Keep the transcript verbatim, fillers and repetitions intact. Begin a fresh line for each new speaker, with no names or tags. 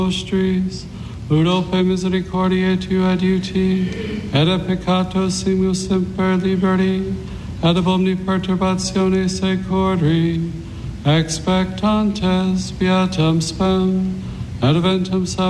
nostris, ut ope misericordiae tua adiuti, et a peccato simus semper liberi, et ab omni perturbatione secori, expectantes beatam spem, et eventum salvationem